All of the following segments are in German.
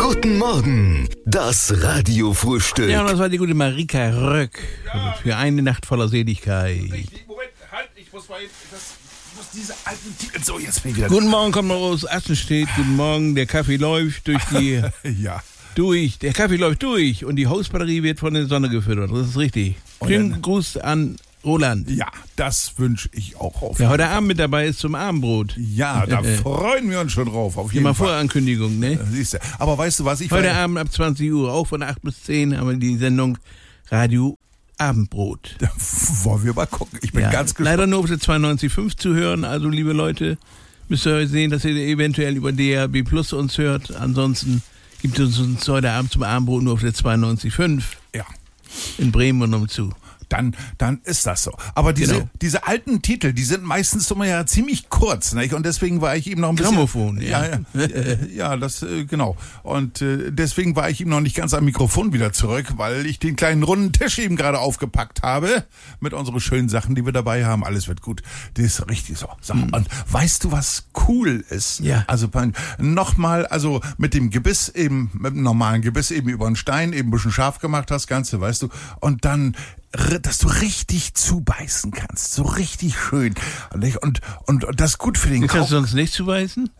Guten Morgen, das Radiofrühstück. Ja, und das war die gute Marika Röck für eine Nacht voller Seligkeit. Moment, halt, ich muss diese alten Titel... So, jetzt bin ich wieder... Guten Morgen, kommt noch aus Assenstedt. Guten Morgen, der Kaffee läuft durch die... Ja. Der Kaffee läuft durch und die Hausbatterie wird von der Sonne gefüttert. Das ist richtig. Schönen Gruß an Roland. Ja, das wünsche ich auch auf. Der heute Abend mit dabei ist zum Abendbrot. Ja, da freuen wir uns schon drauf, auf jeden Immer Fall. Vorankündigung, ne? Siehst du. Aber weißt du was, Heute Abend ab 20 Uhr, auch von 8 bis 10, haben wir die Sendung Radio Abendbrot. Da wollen wir mal gucken. Ich bin ganz gespannt. Leider nur auf der 92.5 zu hören, also liebe Leute, müsst ihr heute sehen, dass ihr eventuell über DAB Plus uns hört. Ansonsten gibt es uns heute Abend zum Abendbrot nur auf der 92.5 Ja. in Bremen und umzu. Dann ist das so. Aber diese alten Titel, die sind meistens immer ja ziemlich kurz, nicht? Und deswegen war ich ihm noch ein bisschen... Grammophon, Ja, das, genau. Und deswegen war ich ihm noch nicht ganz am Mikrofon wieder zurück, weil ich den kleinen runden Tisch eben gerade aufgepackt habe mit unseren schönen Sachen, die wir dabei haben. Alles wird gut. Das ist richtig so. Und weißt du, was cool ist? Ja. Also nochmal, also mit dem Gebiss eben, mit dem normalen Gebiss eben über den Stein, eben ein bisschen scharf gemacht das Ganze, weißt du. Und dann dass du richtig zubeißen kannst, so richtig schön. Und das ist gut für den Kopf. Kannst du sonst nicht zubeißen?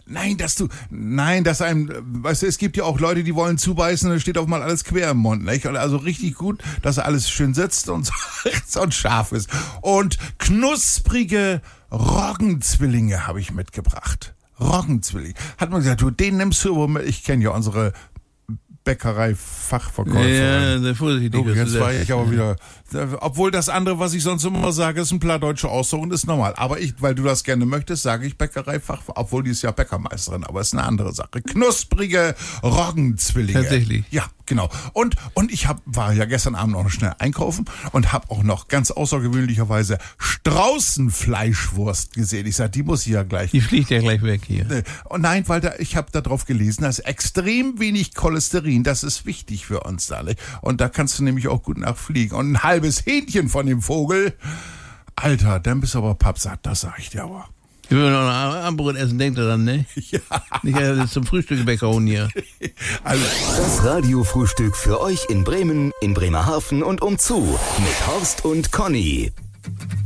Weißt du, es gibt ja auch Leute, die wollen zubeißen und dann steht auf mal alles quer im Mund, nicht? Und also richtig gut, dass alles schön sitzt und scharf ist. Und knusprige Roggenzwillinge habe ich mitgebracht. Roggenzwillinge. Hat man gesagt, du, den nimmst du, ich kenne ja unsere Bäckerei-Fachverkäuferin. Ja, sehr vorsichtig. Jetzt war ich aber wieder... Obwohl das andere, was ich sonst immer sage, ist ein plattdeutscher Ausdruck und ist normal. Aber weil du das gerne möchtest, sage ich Bäckerei-Fachverkäuferin. Obwohl die ist ja Bäckermeisterin, aber ist eine andere Sache. Knusprige Roggenzwillinge. Tatsächlich. Ja, genau. Und ich war ja gestern Abend auch noch schnell einkaufen und habe auch noch ganz außergewöhnlicherweise Straußenfleischwurst gesehen. Ich sage, die muss ich ja gleich... Die fliegt ja gleich weg hier. Und nein, weil ich habe da drauf gelesen, da ist extrem wenig Cholesterin. Das ist wichtig für uns da. Nicht? Und da kannst du nämlich auch gut nachfliegen. Und ein halbes Hähnchen von dem Vogel. Alter, dann bist du aber pappsatt, das sag ich dir aber. Wenn wir noch ein Abendbrot essen, denkt er dann, ne? Ja. Nicht zum Frühstück weghauen hier. Also, Das Radiofrühstück für euch in Bremen, in Bremerhaven und umzu mit Horst und Conny.